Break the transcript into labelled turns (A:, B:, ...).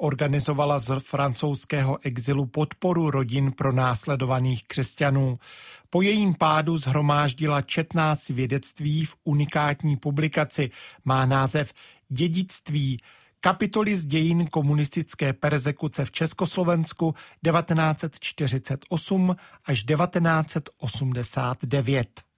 A: organizovala z francouzského exilu podporu rodin pronásledovaných křesťanů. Po jejím pádu shromáždila četná svědectví v unikátní publikaci. Má název Dědictví. Kapitoly z dějin komunistické perzekuce v Československu 1948 až 1989.